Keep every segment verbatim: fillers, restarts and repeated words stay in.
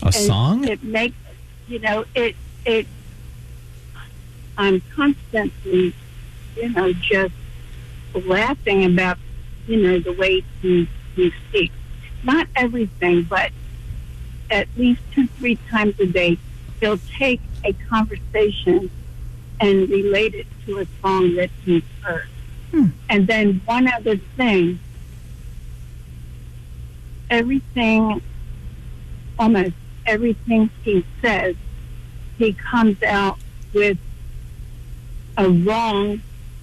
A song? It makes, you know, it, it, I'm constantly, you know, just laughing about, you know, the way he, he speaks. Not everything, but at least two, three times a day, he'll take a conversation and relate it to a song that he's heard. Hmm. And then one other thing, everything, almost everything he says, he comes out with a wrong,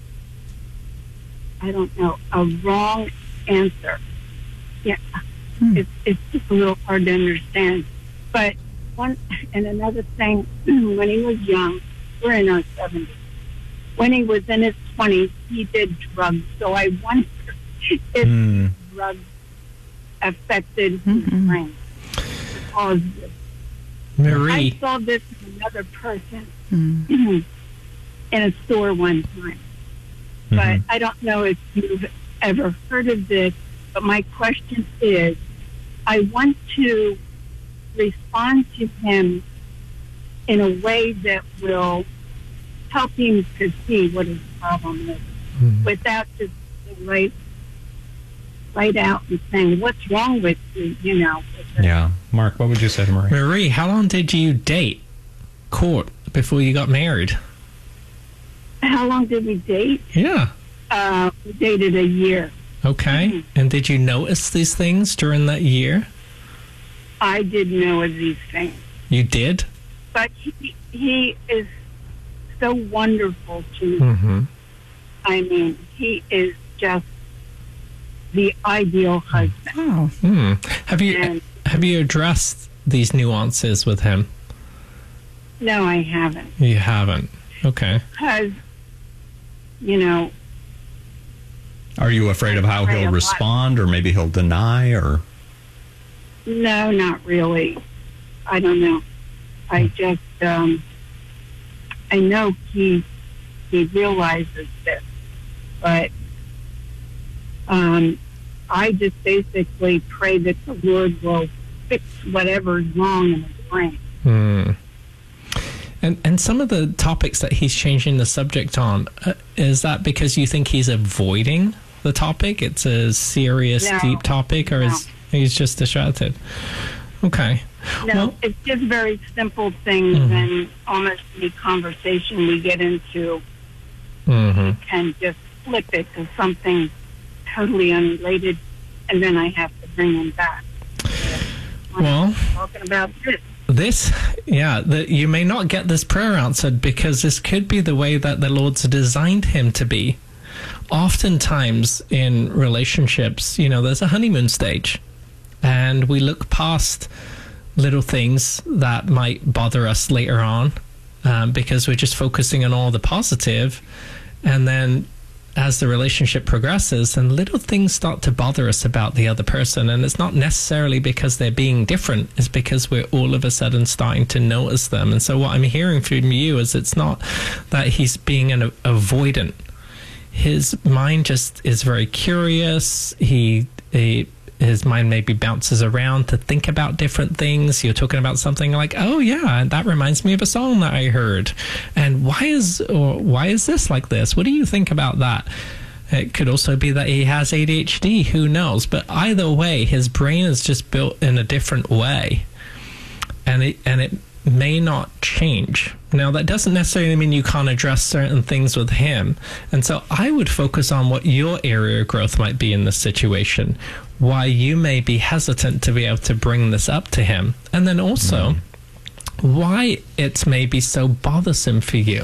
I don't know, a wrong answer. Yeah, hmm. it's, it's just a little hard to understand. But one, and another thing, when he was young, we're in our seventies. When he was in his twenties, he did drugs. So I wonder if mm. drugs affected mm-hmm. his brain. Because Marie. I saw this in another person mm. in a store one time. Mm-hmm. But I don't know if you've ever heard of this, but my question is, I want to respond to him in a way that will help him to see what his problem is, mm-hmm. without just right, right out and saying, what's wrong with you, you know. Yeah. Mark, what would you say to Marie? Marie, how long did you date, court, before you got married? How long did we date? Yeah. Uh, we dated a year. Okay. Mm-hmm. And did you notice these things during that year? I did know of these things. You did? But he, he is so wonderful to me. Mm-hmm. I mean, he is just the ideal husband. Oh. Mm. Have you and, have you addressed these nuances with him? No, I haven't. You haven't. Okay. Because, you know... Are you afraid of how he'll respond, or maybe he'll deny, or... No, not really. I don't know. I just, um, I know he he realizes this, but um, I just basically pray that the Lord will fix whatever's wrong in his brain. Hmm. And and some of the topics that he's changing the subject on, uh, is that because you think he's avoiding the topic? It's a serious, no, deep topic, or no. is he's just distracted? Okay. No, well, it's just very simple things, mm-hmm. and almost any conversation we get into mm-hmm. can just flip it to something totally unrelated, and then I have to bring him back. I'm well, talking about this. This, yeah, the, you may not get this prayer answered because this could be the way that the Lord's designed him to be. Oftentimes in relationships, you know, there's a honeymoon stage, and we look past little things that might bother us later on um, because we're just focusing on all the positive, and then as the relationship progresses, and little things start to bother us about the other person, and it's not necessarily because they're being different, it's because we're all of a sudden starting to notice them. And so what I'm hearing from you is it's not that he's being an avoidant. His mind just is very curious. He, he his mind maybe bounces around to think about different things. You're talking about something like, oh yeah, that reminds me of a song that I heard. And why is or why is this like this? What do you think about that? It could also be that he has A D H D. Who knows? But either way, his brain is just built in a different way, and it and it may not change. Now, that doesn't necessarily mean you can't address certain things with him. And so I would focus on what your area of growth might be in this situation, why you may be hesitant to be able to bring this up to him, and then also mm. why it may be so bothersome for you.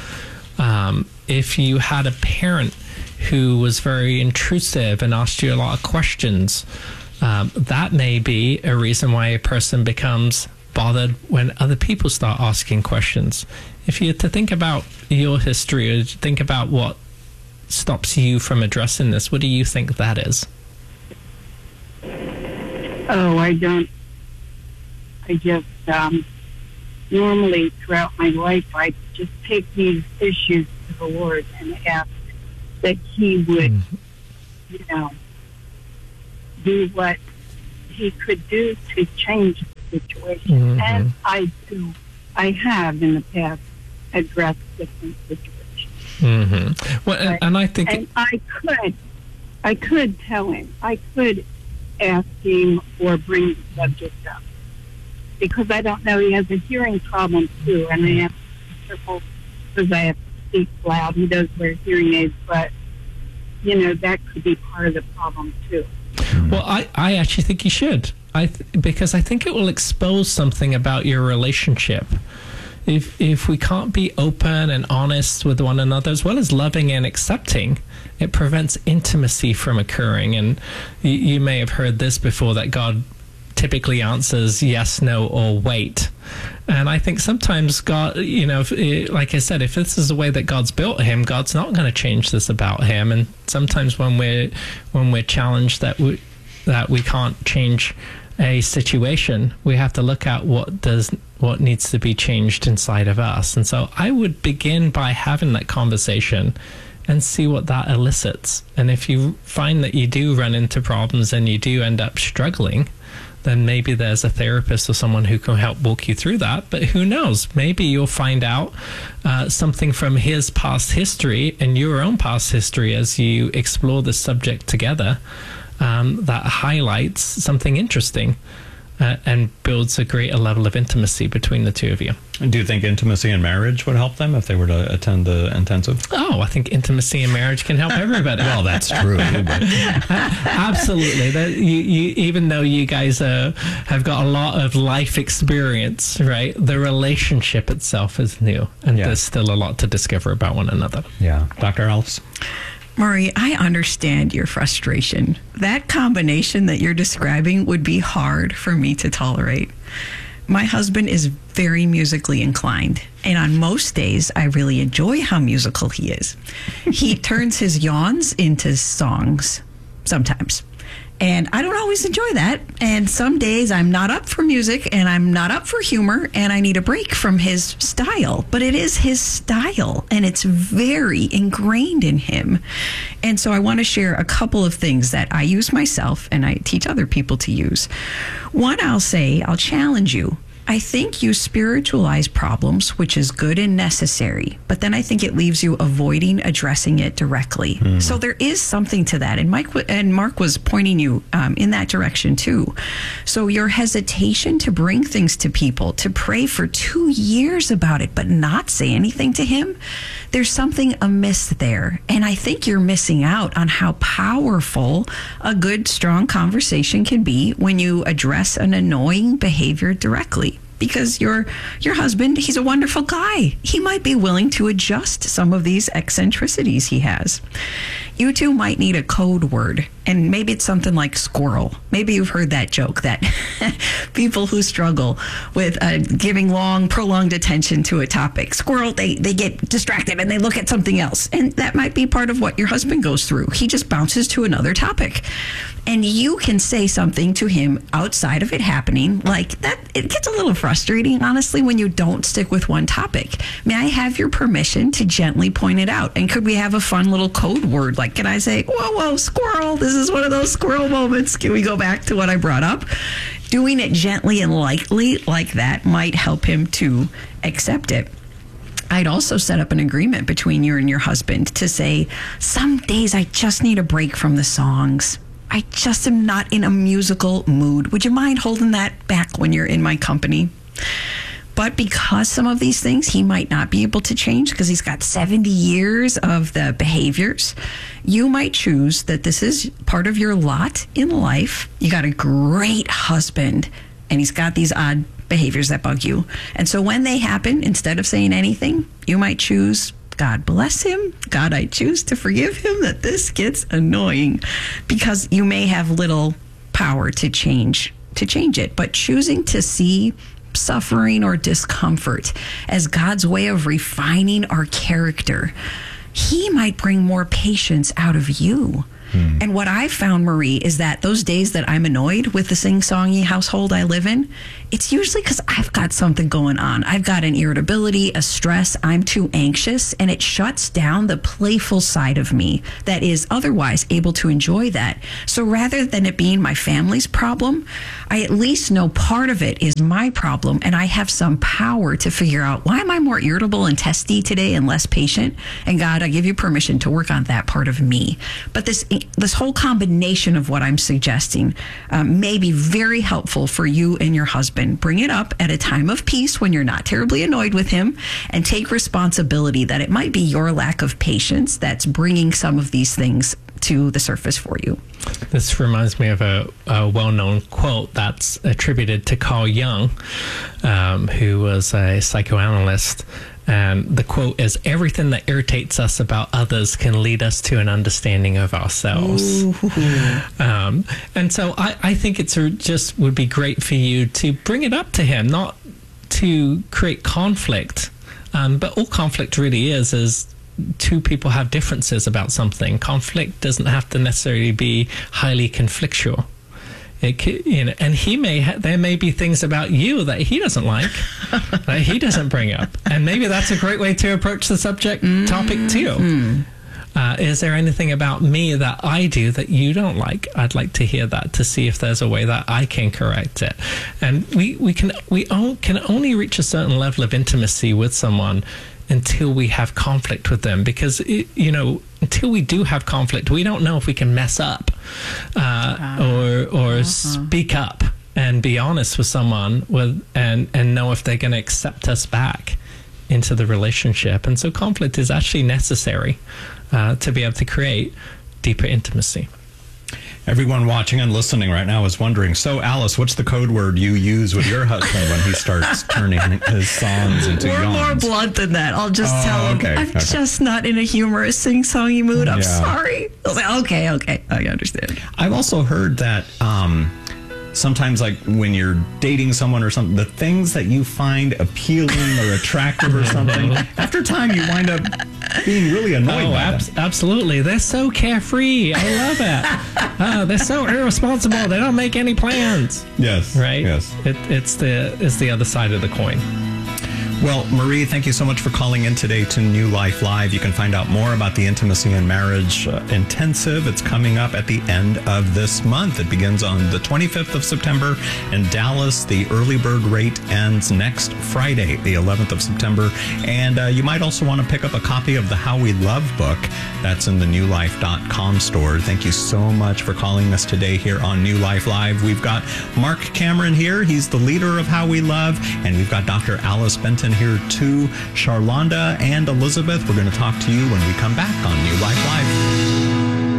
Um, if you had a parent who was very intrusive and asked you a lot of questions, um, that may be a reason why a person becomes bothered when other people start asking questions. If you had to think about your history, or think about what stops you from addressing this, what do you think that is? Oh, I don't. I just, um, normally throughout my life, I just take these issues to the Lord and ask that he would, mm. you know, do what he could do to change situation. Mhm. And I do, I have in the past addressed different situations. Mm-hmm. Well, and, Right. and I think And I could, I could tell him, I could ask him or bring the subject up. Because I don't know, he has a hearing problem too, and I have to be careful because I have to speak loud. He does wear hearing aids, but, you know, that could be part of the problem too. Well, I, I actually think you should. I th- because I think it will expose something about your relationship. If if we can't be open and honest with one another, as well as loving and accepting, it prevents intimacy from occurring. And you, you may have heard this before, that God typically answers yes, no, or wait. And I think sometimes God, you know, if, like I said, if this is the way that God's built him, God's not going to change this about him. And sometimes when we're when we're challenged that we that we can't change a situation, we have to look at what does what needs to be changed inside of us. And so I would begin by having that conversation and see what that elicits. And if you find that you do run into problems and you do end up struggling, then maybe there's a therapist or someone who can help walk you through that. But who knows? Maybe you'll find out uh, something from his past history and your own past history as you explore this subject together um, that highlights something interesting uh, and builds a greater level of intimacy between the two of you. Do you think intimacy in marriage would help them if they were to attend the intensive? Oh, I think intimacy in marriage can help everybody. Well, that's true. But Absolutely. That you, you, even though you guys uh, have got a lot of life experience, right? The relationship itself is new, and Yeah. there's still a lot to discover about one another. yeah, Doctor Ellis? Maury, I understand your frustration. That combination that you're describing would be hard for me to tolerate. My husband is very musically inclined, and on most days, I really enjoy how musical he is. He turns his yawns into songs sometimes, and I don't always enjoy that. And some days I'm not up for music, and I'm not up for humor, and I need a break from his style. But it is his style, and it's very ingrained in him. And so I want to share a couple of things that I use myself and I teach other people to use. One, I'll say, I'll challenge you. I think you spiritualize problems, which is good and necessary, but then I think it leaves you avoiding addressing it directly. Mm. So there is something to that, and Mike w- and Mark was pointing you um, in that direction too. So your hesitation to bring things to people, to pray for two years about it, but not say anything to him, there's something amiss there, and I think you're missing out on how powerful a good, strong conversation can be when you address an annoying behavior directly. Because your your husband, he's a wonderful guy. He might be willing to adjust some of these eccentricities he has. You two might need a code word, and maybe it's something like squirrel. Maybe you've heard that joke that people who struggle with uh, giving long, prolonged attention to a topic, squirrel, they, they get distracted and they look at something else. And that might be part of what your husband goes through. He just bounces to another topic. And you can say something to him outside of it happening, like that. It gets a little frustrating, honestly, when you don't stick with one topic. May I have your permission to gently point it out? And could we have a fun little code word? Like, can I say, whoa, whoa, squirrel, this is one of those squirrel moments. Can we go back to what I brought up? Doing it gently and lightly like that might help him to accept it. I'd also set up an agreement between you and your husband to say, some days I just need a break from the songs. I just am not in a musical mood. Would you mind holding that back when you're in my company? But because some of these things he might not be able to change because he's got seventy years of the behaviors, you might choose that this is part of your lot in life. You got a great husband, and he's got these odd behaviors that bug you. And so when they happen, instead of saying anything, you might choose, God bless him. God, I choose to forgive him that this gets annoying, because you may have little power to change, to change it. But choosing to see suffering or discomfort as God's way of refining our character, he might bring more patience out of you. Hmm. And what I've found, Marie, is that those days that I'm annoyed with the sing-songy household I live in, it's usually because I've got something going on. I've got an irritability, a stress, I'm too anxious, and it shuts down the playful side of me that is otherwise able to enjoy that. So rather than it being my family's problem, I at least know part of it is my problem, and I have some power to figure out, why am I more irritable and testy today and less patient? And God, I give you permission to work on that part of me. But this this whole combination of what I'm suggesting um, may be very helpful for you and your husband. Bring it up at a time of peace when you're not terribly annoyed with him, and take responsibility that it might be your lack of patience that's bringing some of these things to the surface for you. This reminds me of a, a well-known quote that's attributed to Carl Jung, um, who was a psychoanalyst. And the quote is, everything that irritates us about others can lead us to an understanding of ourselves. Um, and so I, I think it's a, just would be great for you to bring it up to him, not to create conflict. Um, but all conflict really is, is two people have differences about something. Conflict doesn't have to necessarily be highly conflictual. It could, you know, and he may ha- there may be things about you that he doesn't like, that he doesn't bring up, and maybe that's a great way to approach the subject mm-hmm. topic too. Uh, is there anything about me that I do that you don't like? I'd like to hear that, to see if there's a way that I can correct it. And we we can we all, can only reach a certain level of intimacy with someone until we have conflict with them, because it, you know, until we do have conflict, we don't know if we can mess up uh, uh, or or uh-huh. speak up and be honest with someone with and and know if they're going to accept us back into the relationship. And so conflict is actually necessary uh, to be able to create deeper intimacy. Everyone watching and listening right now is wondering, so Alice, what's the code word you use with your husband when he starts turning his songs into We're yawns? more blunt than that. I'll just oh, tell him, okay, I'm okay. just not in a humorous sing-songy mood. I'm Yeah. sorry. I'll say, okay, okay, I understand. I've also heard that um, sometimes, like when you're dating someone or something, the things that you find appealing or attractive or something, after time you wind up being really annoyed Oh, by ab- them. absolutely. They're so carefree. I love it. uh, they're so irresponsible. They don't make any plans. Yes. Right? Yes. It, it's the it's the other side of the coin. Well, Marie, thank you so much for calling in today to New Life Live. You can find out more about the Intimacy and Marriage uh, Intensive. It's coming up at the end of this month. It begins on the twenty-fifth of September in Dallas. The early bird rate ends next Friday, the eleventh of September. And uh, you might also want to pick up a copy of the How We Love book. That's in the new life dot com store. Thank you so much for calling us today here on New Life Live. We've got Mark Cameron here. He's the leader of How We Love. And we've got Doctor Alice Benton here too. Charlonda and Elizabeth, we're going to talk to you when we come back on New Life Live.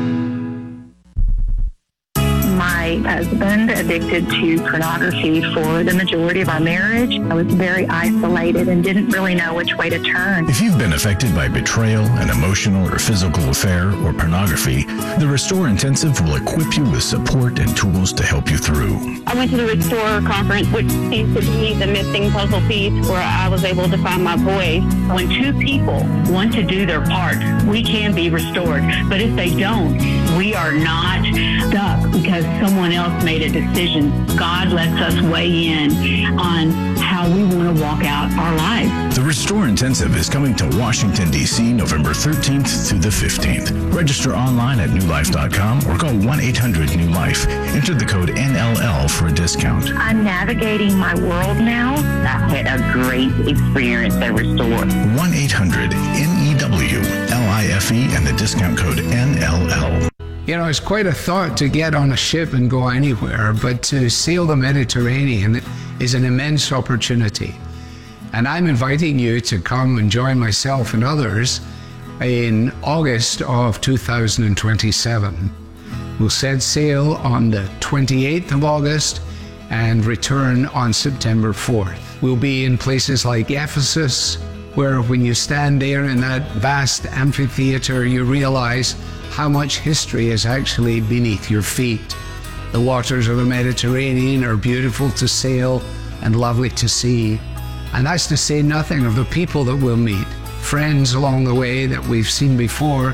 My husband addicted to pornography for the majority of our marriage. I was very isolated and didn't really know which way to turn. If you've been affected by betrayal, an emotional or physical affair, or pornography, the Restore Intensive will equip you with support and tools to help you through. I went to the Restore conference, which seems to be the missing puzzle piece where I was able to find my voice. When two people want to do their part, we can be restored. But if they don't, we are not stuck because someone else made a decision. God lets us weigh in on how we want to walk out our lives. The Restore Intensive is coming to Washington, D C November thirteenth through the fifteenth. Register online at new life dot com or call one eight hundred new life. Enter the code N L L for a discount. I'm navigating my world now. I had a great experience at Restore. one eight hundred N E W L I F E and the discount code N L L. You know, it's quite a thought to get on a ship and go anywhere, but to sail the Mediterranean is an immense opportunity. And I'm inviting you to come and join myself and others in August of two thousand twenty-seven. We'll set sail on the twenty-eighth of August and return on September fourth. We'll be in places like Ephesus, where when you stand there in that vast amphitheater, you realize how much history is actually beneath your feet. The waters of the Mediterranean are beautiful to sail and lovely to see. And that's to say nothing of the people that we'll meet, friends along the way that we've seen before,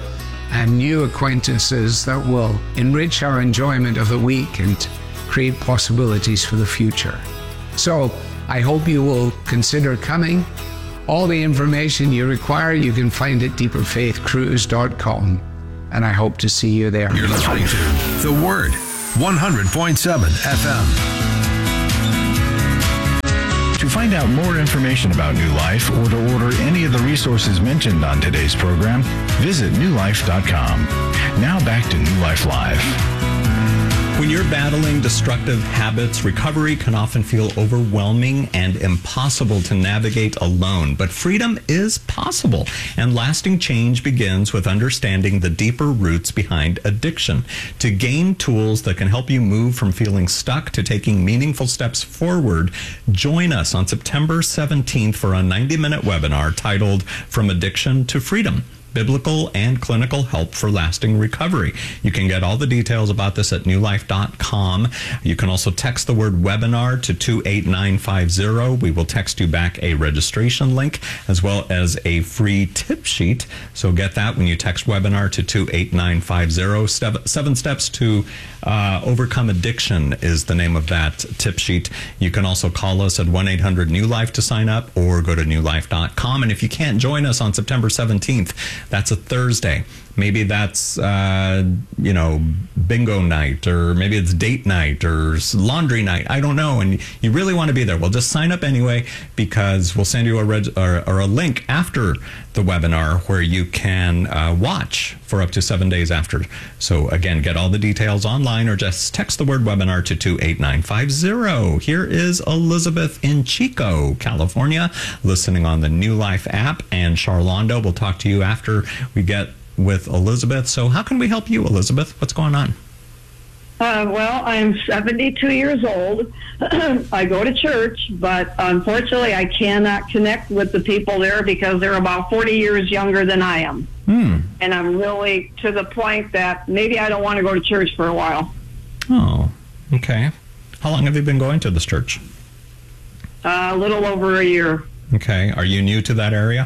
and new acquaintances that will enrich our enjoyment of the week and create possibilities for the future. So I hope you will consider coming. All the information you require you can find at deeper faith cruise dot com, and I hope to see you there. You're listening to The Word, one hundred point seven F M. To find out more information about New Life or to order any of the resources mentioned on today's program, visit new life dot com. Now back to New Life Live. When you're battling destructive habits, recovery can often feel overwhelming and impossible to navigate alone. But freedom is possible, and lasting change begins with understanding the deeper roots behind addiction. To gain tools that can help you move from feeling stuck to taking meaningful steps forward, join us on September seventeenth for a ninety-minute webinar titled From Addiction to Freedom: Biblical and Clinical Help for Lasting Recovery. You can get all the details about this at new life dot com. You can also text the word webinar to two eight nine five zero. We will text you back a registration link as well as a free tip sheet. So get that when you text webinar to two eight nine five zero. Seven Steps to uh, Overcome Addiction is the name of that tip sheet. You can also call us at one eight hundred new life to sign up, or go to new life dot com. And if you can't join us on September seventeenth, that's a Thursday. Maybe that's, uh, you know, bingo night, or maybe it's date night or laundry night. I don't know. And you really want to be there. Well, just sign up anyway, because we'll send you a reg- or, or a link after the webinar where you can uh, watch for up to seven days after. So again, get all the details online or just text the word webinar to two eight nine five zero. Here is Elizabeth in Chico, California, listening on the New Life app. And Charlondo will talk to you after we get with Elizabeth. So how can we help you, Elizabeth? What's going on? Uh, well, I'm seventy-two years old. I go to church, but unfortunately I cannot connect with the people there because they're about forty years younger than I am. Hmm. And I'm really to the point that maybe I don't want to go to church for a while. Oh, okay. How long have you been going to this church? Uh, a little over a year. Okay. Are you new to that area?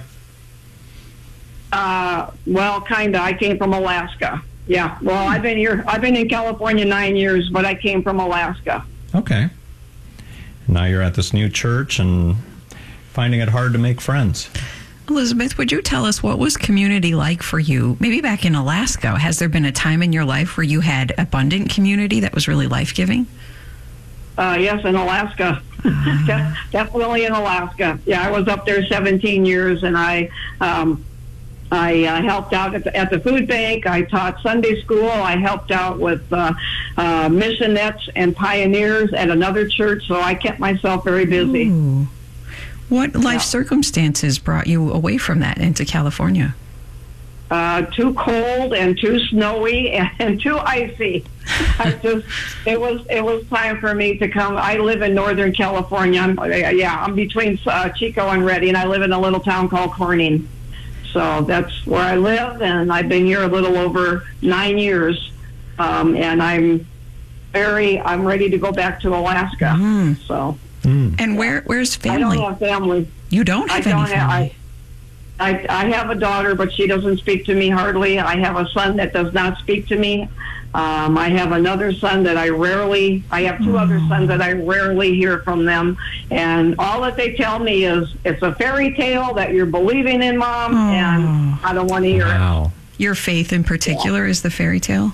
Uh, well, kind of. I came from Alaska. Yeah. Well, I've been here. I've been in California nine years, but I came from Alaska. Okay. Now you're at this new church and finding it hard to make friends. Elizabeth, would you tell us what was community like for you? Maybe back in Alaska, has there been a time in your life where you had abundant community that was really life-giving? Uh, yes, in Alaska. Uh. Definitely in Alaska. Yeah, I was up there seventeen years, and I... Um, I uh, helped out at the, at the food bank. I taught Sunday school. I helped out with uh, uh, missionettes and pioneers at another church, so I kept myself very busy. Ooh. What life Yeah. circumstances brought you away from that into California? Uh, too cold and too snowy and, and too icy. I just it was it was time for me to come. I live in Northern California. I'm, yeah, I'm between uh, Chico and Redding, and I live in a little town called Corning. So that's where I live, and I've been here a little over nine years, um, and I'm very, I'm ready to go back to Alaska. Mm. So, Mm. And where where's family? I don't have family. You don't have I don't any family? Have, I, I, I have a daughter, but she doesn't speak to me hardly. I have a son that does not speak to me. Um, I have another son that I rarely, I have two oh. other sons that I rarely hear from them. And all that they tell me is, it's a fairy tale that you're believing in, Mom, oh. and I don't want to hear wow. it. Your faith in particular yeah. is the fairy tale?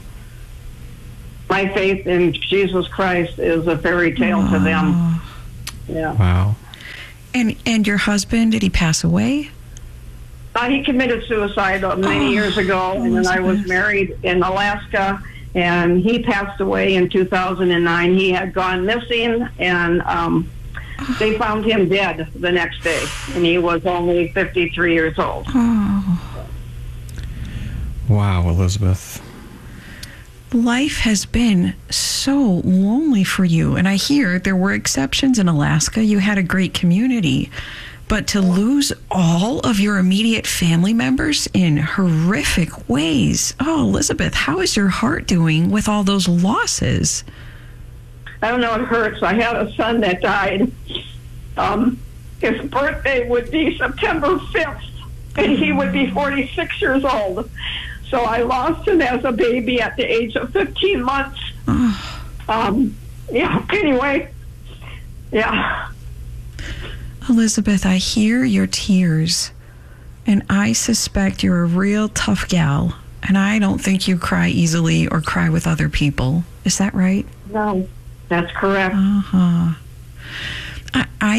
My faith in Jesus Christ is a fairy tale oh. to them. Yeah. Wow. And and your husband, did he pass away? Uh, he committed suicide many oh, years ago, and then I was married in Alaska, and he passed away in two thousand nine. He had gone missing, and um, they found him dead the next day, and he was only fifty-three years old. Oh. Wow, Elizabeth. Life has been so lonely for you, and I hear there were exceptions in Alaska. You had a great community. But to lose all of your immediate family members in horrific ways. Oh, Elizabeth, how is your heart doing with all those losses? I don't know, it hurts. I had a son that died. Um, his birthday would be September fifth, and he would be forty-six years old. So I lost him as a baby at the age of fifteen months. Um, yeah, anyway, yeah. Elizabeth, I hear your tears, and I suspect you're a real tough gal, and I don't think you cry easily or cry with other people. Is that right? No, that's correct. Uh-huh. I, I